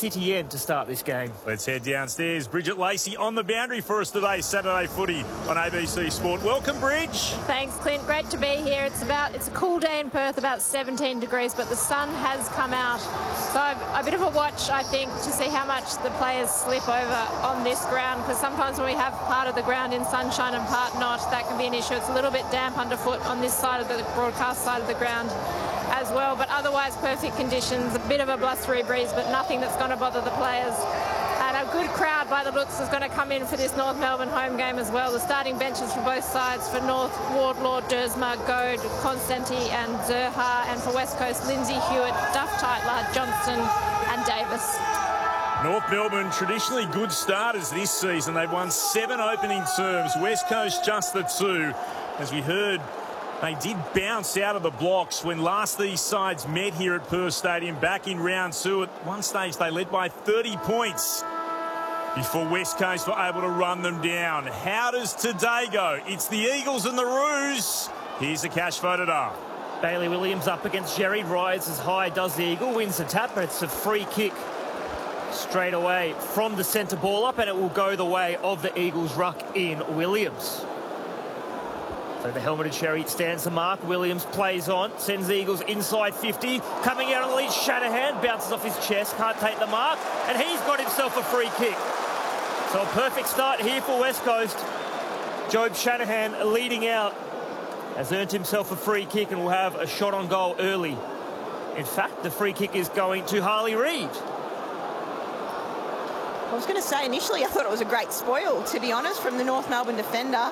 City End to start this game. Let's head downstairs. Bridget Lacey on the boundary for us today. Saturday footy on ABC Sport. Welcome, Bridge. Thanks, Clint. Great to be here. It's a cool day in Perth, about 17 degrees, but the sun has come out. So a bit of a watch, I think, to see how much the players slip over on this ground, because sometimes when we have part of the ground in sunshine and part not, that can be an issue. It's a little bit damp underfoot on this side of the broadcast side of the ground as well, but otherwise perfect conditions. A bit of a blustery breeze, but nothing that's going to bother the players. And a good crowd by the looks is going to come in for this North Melbourne home game as well. The starting benches for both sides: for North, Wardlaw, Dersma, Goad, Constanti and Zerha, and for West Coast, Lindsay, Hewitt, Duff, Tytler, Johnston and Davis. North Melbourne, traditionally good starters this season. They've won 7 opening terms. West Coast just the 2. As we heard, they did bounce out of the blocks when last these sides met here at Perth Stadium back in round 2. At one stage, they led by 30 points before West Coast were able to run them down. How does today go? It's the Eagles and the Roos. Here's the cash voted up. Bailey Williams up against Jerry. Rises high, does the Eagle. Wins the tap, but it's a free kick straight away from the centre ball up, and it will go the way of the Eagles ruck in Williams. So the helmeted Sherry stands the mark. Williams plays on, sends the Eagles inside 50. Coming out on the lead, Shanahan bounces off his chest, can't take the mark, and he's got himself a free kick. So a perfect start here for West Coast. Job Shanahan leading out has earned himself a free kick and will have a shot on goal early. In fact, the free kick is going to Harley Reid. I was going to say, initially I thought it was a great spoil, to be honest, from the North Melbourne defender.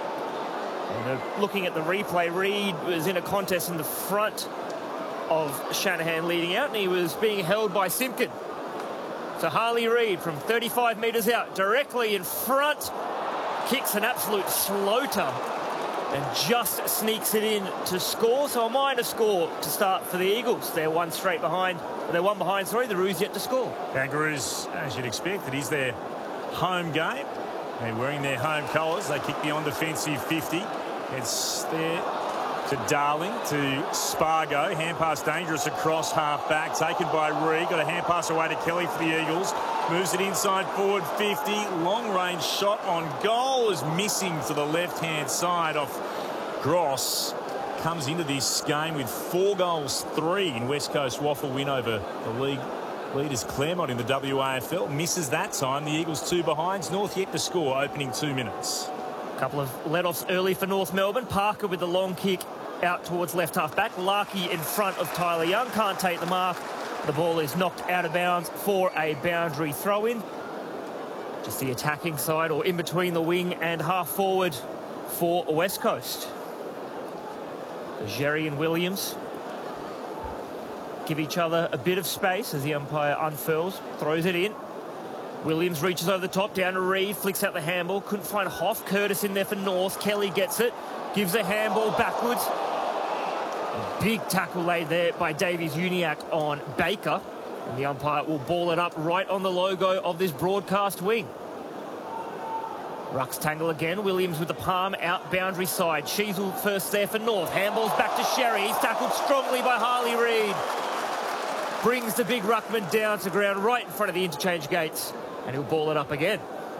And looking at the replay, Reid was in a contest in the front of Shanahan leading out, and he was being held by Simpkin. So Harley Reid from 35 metres out, directly in front, kicks an absolute floater and just sneaks it in to score. So a minor score to start for the Eagles. They're one behind, the Roos yet to score. Kangaroos, as you'd expect, it is their home game. They're wearing their home colours. They kick the on-defensive 50. It's there to Darling, to Spargo. Hand pass dangerous across half-back. Taken by Reid. Got a hand pass away to Kelly for the Eagles. Moves it inside forward 50. Long-range shot on goal is missing to the left-hand side off Gross. Comes into this game with 4 goals, 3 in West Coast Waffle win over the league leaders Claremont in the WAFL. Misses that time. The Eagles 2 behinds. North yet to score, opening 2 minutes. A couple of let-offs early for North Melbourne. Parker with the long kick out towards left half-back. Larkey in front of Tyler Young. Can't take the mark. The ball is knocked out of bounds for a boundary throw-in. Just the attacking side, or in between the wing and half-forward for West Coast. Jerry and Williams give each other a bit of space as the umpire unfurls, throws it in. Williams reaches over the top, down to Reid, flicks out the handball. Couldn't find Hoff. Curtis in there for North. Kelly gets it, gives a handball backwards. A big tackle laid there by Davies-Uniacke on Baker. And the umpire will ball it up right on the logo of this broadcast wing. Rucks tangle again. Williams with the palm out boundary side. Sheasel first there for North. Handballs back to Sherry. He's tackled strongly by Harley Reid. Brings the big ruckman down to ground right in front of the interchange gates. And he'll ball it up again.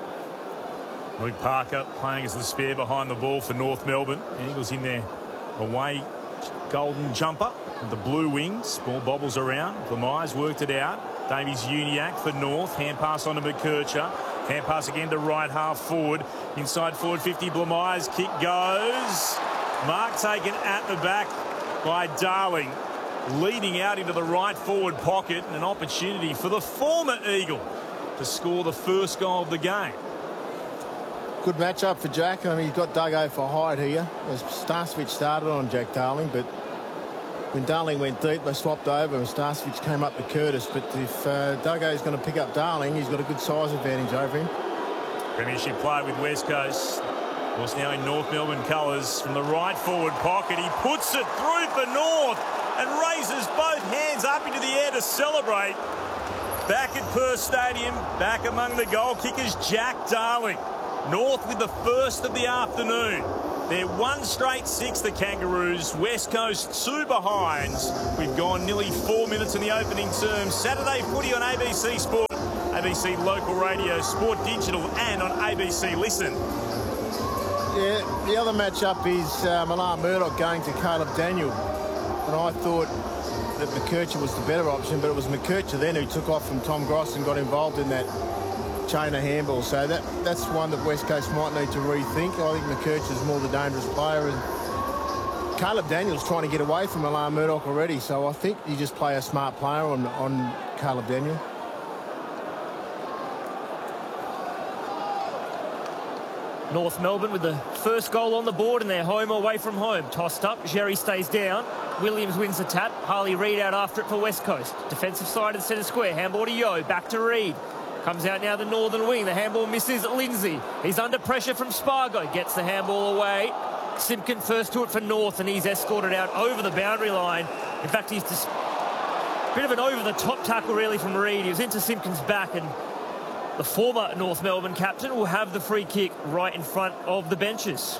Luke Parker playing as the spare behind the ball for North Melbourne. And Eagles in there away golden jumper with the blue wings. Ball bobbles around. Blamires worked it out. Davies-Uniacke for North. Hand pass on to McKercher. Hand pass again to right half forward. Inside forward 50. Blamires kick goes. Mark taken at the back by Darling. Leading out into the right forward pocket. And an opportunity for the former Eagle to score the first goal of the game. Good matchup for Jack. I mean, he's got Duggo for height here. As Starcevich started on Jack Darling, but when Darling went deep, they swapped over and Starcevich came up to Curtis. But if Duggo is going to pick up Darling, he's got a good size advantage over him. Premiership play with West Coast. Of course, now in North Melbourne colours from the right forward pocket. He puts it through for North and raises both hands up into the air to celebrate. Back at Perth Stadium, back among the goal kickers, Jack Darling. North with the first of the afternoon. They're 1 straight 6, the Kangaroos. West Coast 2 behinds. We've gone nearly 4 minutes in the opening term. Saturday footy on ABC Sport, ABC Local Radio, Sport Digital and on ABC Listen. Yeah, the other matchup is Milan Murdoch going to Caleb Daniel. And I thought that McKercher was the better option, but it was McKercher then who took off from Tom Gross and got involved in that chain of handball. So that's one that West Coast might need to rethink. I think McKercher's more the dangerous player, and Caleb Daniel's trying to get away from Milan Murdoch already. So I think you just play a smart player on Caleb Daniel. North Melbourne with the first goal on the board and they're home away from home. Tossed up, Xerri stays down. Williams wins the tap. Harley Reid out after it for West Coast. Defensive side of the centre square. Handball to Yeo. Back to Reid. Comes out now the northern wing. The handball misses Lindsay. He's under pressure from Spargo. Gets the handball away. Simpkin first to it for North and he's escorted out over the boundary line. In fact, he's just a bit of an over-the-top tackle really from Reid. He was into Simpkin's back and the former North Melbourne captain will have the free kick right in front of the benches.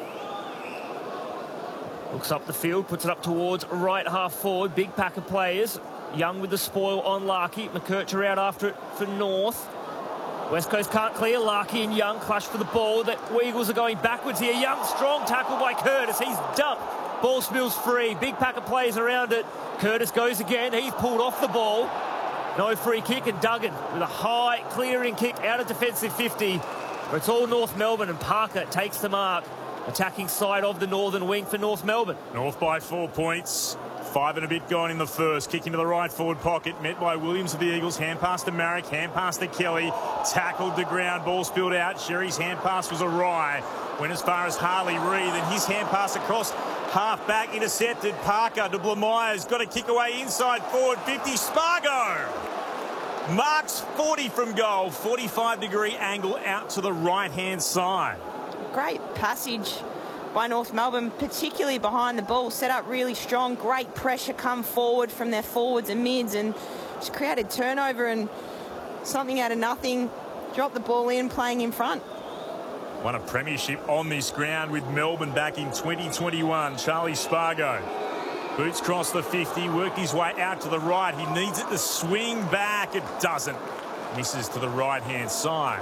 Looks up the field, puts it up towards right half forward. Big pack of players. Young with the spoil on Larkey. McKercher out after it for North. West Coast can't clear. Larkey and Young clash for the ball. The Eagles are going backwards here. Young, strong tackle by Curtis. He's dumped. Ball spills free. Big pack of players around it. Curtis goes again. He's pulled off the ball. No free kick, and Duggan with a high clearing kick out of defensive 50. But it's all North Melbourne, and Parker takes the mark. Attacking side of the northern wing for North Melbourne. North by 4 points. 5 and a bit gone in the first. Kick into the right forward pocket. Met by Williams of the Eagles. Hand pass to Marrick. Hand pass to Kelly. Tackled the ground. Ball spilled out. Xerri's hand pass was awry. Went as far as Harley Reid. And his hand pass across half back. Intercepted. Parker to Blamires. Got a kick away inside forward 50. Spargo marks 40 from goal. 45-degree angle out to the right-hand side. Great passage by North Melbourne, particularly behind the ball. Set up really strong. Great pressure come forward from their forwards and mids and just created turnover and something out of nothing. Dropped the ball in, playing in front. Won a premiership on this ground with Melbourne back in 2021. Charlie Spargo. Boots cross the 50, worked his way out to the right. He needs it to swing back. It doesn't. Misses to the right-hand side.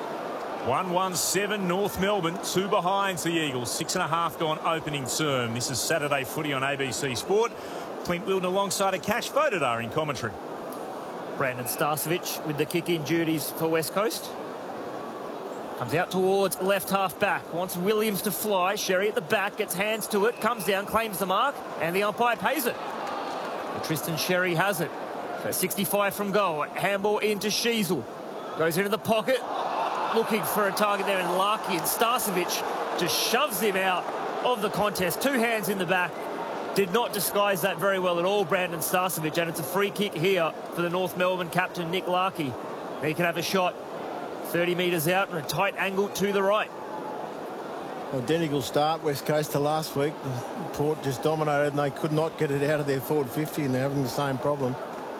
1-1-7 North Melbourne. 2 behinds the Eagles. 6.5 gone opening term. This is Saturday footy on ABC Sport. Clint Wilden alongside a Cash voted are in commentary. Brandon Starcevic with the kick-in duties for West Coast. Comes out towards left half back. Wants Williams to fly. Xerri at the back. Gets hands to it. Comes down. Claims the mark. And the umpire pays it. But Tristan Xerri has it. So 65 from goal. Handball into Sheasel. Goes into the pocket. Looking for a target there in Larkey. And Starcevic just shoves him out of the contest. 2 hands in the back. Did not disguise that very well at all, Brandon Starcevic. And it's a free kick here for the North Melbourne captain, Nick Larkey. He can have a shot 30 metres out and a tight angle to the right. Identical start, West Coast, to last week. Port just dominated and they could not get it out of their forward 50 and they're having the same problem.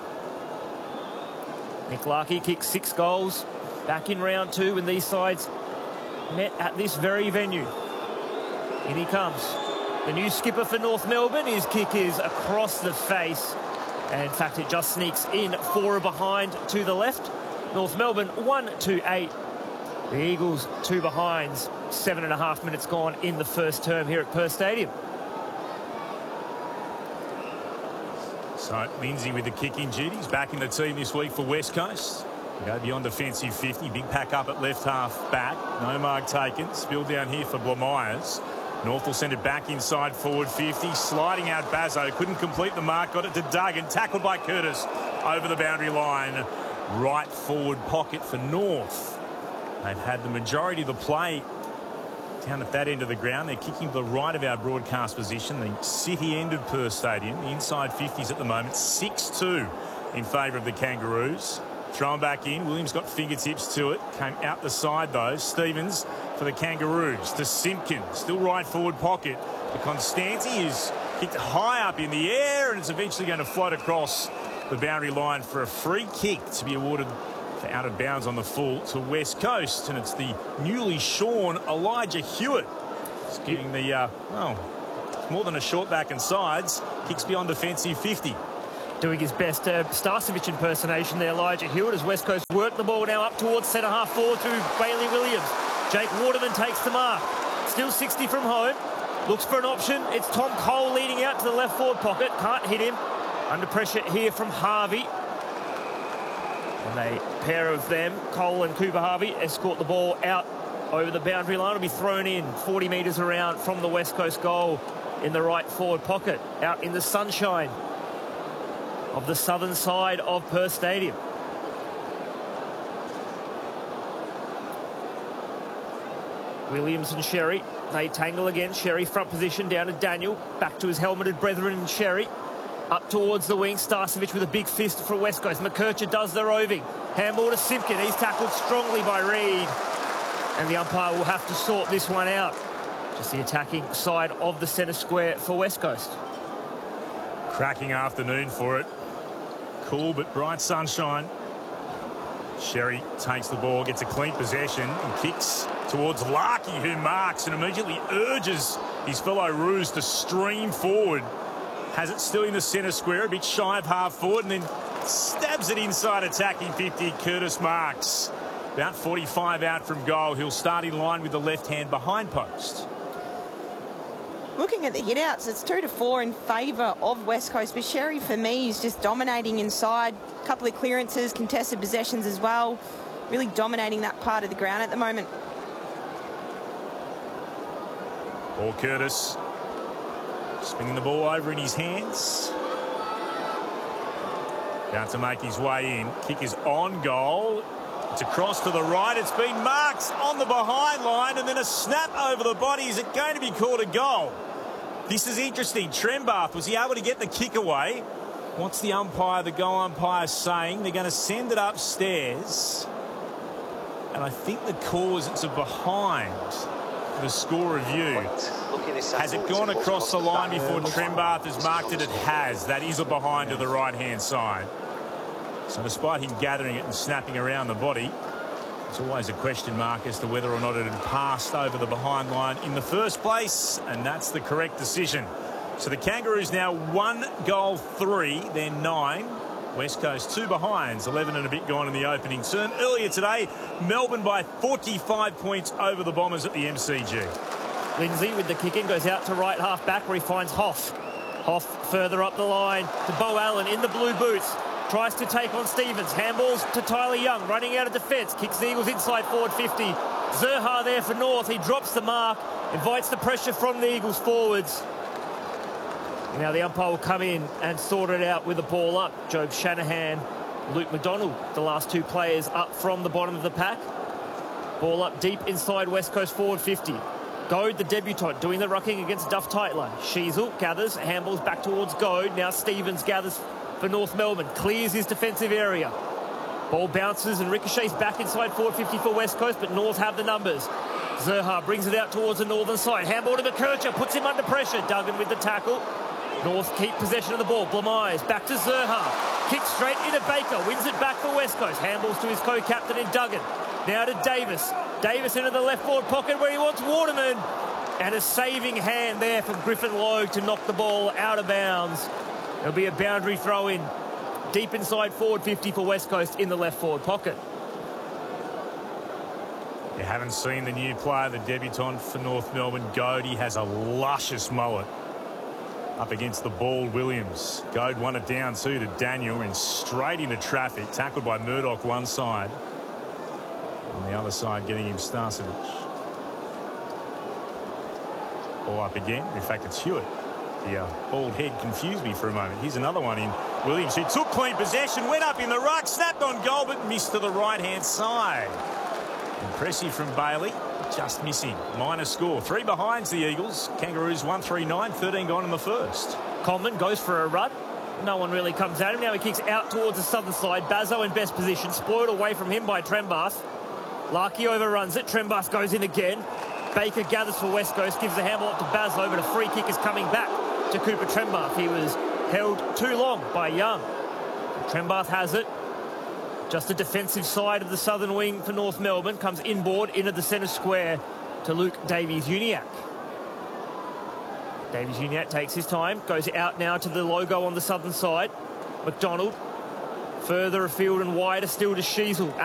Nick Larkey kicked 6 goals back in round 2 when these sides met at this very venue. In he comes. The new skipper for North Melbourne. His kick is across the face. And in fact, it just sneaks in 4 behind to the left. North Melbourne 1-8. The Eagles 2 behinds. 7.5 minutes gone in the first term here at Perth Stadium. So Lindsay with the kicking duties. Back in the team this week for West Coast. We go beyond defensive 50. Big pack up at left half back. No mark taken. Spilled down here for Blamires. North will send it back inside forward 50. Sliding out Bazzo. Couldn't complete the mark. Got it to Duggan. Tackled by Curtis over the boundary line. Right forward pocket for North. They've had the majority of the play down at that end of the ground. They're kicking to the right of our broadcast position, the city end of Perth Stadium. The inside 50s at the moment. 6-2 in favour of the Kangaroos. Thrown back in. Williams got fingertips to it. Came out the side though. Stevens for the Kangaroos to Simpkin. Still right forward pocket. The Constanti is kicked high up in the air and it's eventually going to float across the boundary line for a free kick to be awarded for out of bounds on the full to West Coast. And it's the newly shorn Elijah Hewitt It's giving the, more than a short back and sides. Kicks beyond defensive 50. Doing his best Starcevich impersonation there, Elijah Hewitt, as West Coast work the ball now up towards centre half forward to Bailey Williams. Jake Waterman takes the mark. Still 60 from home. Looks for an option. It's Tom Cole leading out to the left forward pocket. Can't hit him. Under pressure here from Harvey. And a pair of them, Cole and Cooper Harvey, escort the ball out over the boundary line. It'll be thrown in 40 metres around from the West Coast goal in the right forward pocket. Out in the sunshine of the southern side of Perth Stadium. Williams and Sherry, they tangle again. Sherry front position down to Daniel. Back to his helmeted brethren and Sherry. Up towards the wing. Starcevich with a big fist for West Coast. McKercher does the roving. Handball to Simpkin. He's tackled strongly by Reid. And the umpire will have to sort this one out. Just the attacking side of the centre square for West Coast. Cracking afternoon for it. Cool but bright sunshine. Sherry takes the ball, gets a clean possession and kicks towards Larkey, who marks and immediately urges his fellow Roos to stream forward. Has it still in the centre square, a bit shy of half forward, and then stabs it inside attacking 50. Curtis Marks. About 45 out from goal. He'll start in line with the left hand behind post. Looking at the hit-outs, it's 2-4 in favour of West Coast. But Sherry, for me, is just dominating inside. A couple of clearances, contested possessions as well. Really dominating that part of the ground at the moment. Paul Curtis spinning the ball over in his hands. About to make his way in. Kick is on goal. It's across to the right. It's been marked on the behind line and then a snap over the body. Is it going to be called a goal? This is interesting. Trembath, was he able to get the kick away? What's the umpire, the goal umpire, saying? They're going to send it upstairs. And I think the call is it's a behind the score review. Has it gone across the line before Trembath has marked it? It has. That is a behind to the right-hand side. So despite him gathering it and snapping around the body, it's always a question mark as to whether or not it had passed over the behind line in the first place, and that's the correct decision. So the Kangaroos now 1 goal 3, they're 9. West Coast 2 behinds, 11 and a bit gone in the opening turn. Earlier today, Melbourne by 45 points over the Bombers at the MCG. Lindsay with the kick in goes out to right half back where he finds Hoff. Hoff further up the line to Bo Allen in the blue boots. Tries to take on Stevens. Handballs to Tyler Young. Running out of defence. Kicks the Eagles inside forward 50. Zerha there for North. He drops the mark. Invites the pressure from the Eagles forwards. Now the umpire will come in and sort it out with the ball up. Job Shanahan, Luke McDonald, the last two players up from the bottom of the pack. Ball up deep inside West Coast forward 50. Goad, the debutant, doing the rucking against Duff Tightler. Sheasel gathers, handballs back towards Goad. Now Stevens gathers for North Melbourne, clears his defensive area. Ball bounces and ricochets back inside forward 50 for West Coast, but North have the numbers. Zerha brings it out towards the northern side. Handball to McKercher, puts him under pressure. Duggan with the tackle. North keep possession of the ball. Blamires back to Zerha. Kicks straight into Baker, wins it back for West Coast. Handballs to his co-captain in Duggan. Now to Davis. Davis into the left forward pocket where he wants Waterman. And a saving hand there from Griffin Logue to knock the ball out of bounds. There'll be a boundary throw in deep inside forward 50 for West Coast in the left forward pocket. You haven't seen the new player, the debutant for North Melbourne, Goad. He has a luscious mullet. Up against the bald Williams. Goad won it down too to Daniel and straight into traffic. Tackled by Murdoch one side. On the other side getting him Starcevich. Ball up again. In fact, it's Hewitt. The bald head confused me for a moment. Here's another one in Williams, who took clean possession, went up in the ruck, snapped on goal, but missed to the right-hand side. Impressive from Bailey, just missing. Minor score. 3 behinds the Eagles. Kangaroos 1-3-9, 13 gone in the first. Coleman goes for a run. No one really comes at him. Now he kicks out towards the southern side. Bazzo in best position. Spoiled away from him by Trembath. Larkey overruns it. Trembath goes in again. Baker gathers for West Coast, gives the handball up to Bazzo, but a free kick is coming back to Cooper Trembath. He was held too long by Young. Trembath has it. Just the defensive side of the southern wing for North Melbourne. Comes inboard into the centre square to Luke Davies-Uniacke. Davies Uniacke takes his time, goes out now to the logo on the southern side. McDonald further afield and wider still to Sheasel.